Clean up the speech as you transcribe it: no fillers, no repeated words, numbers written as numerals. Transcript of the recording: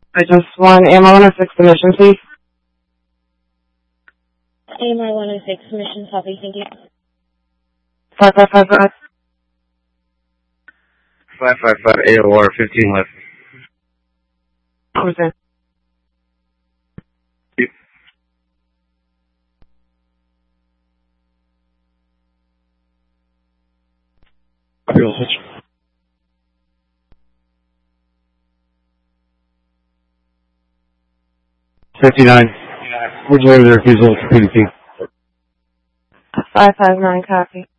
I just want AMR 106 submission, please. AMR 106 submission, copy, thank you. 5555. 555 AOR 15 left. Understand. Real switch. 59. Would you have the refusal to PDP? 559, copy.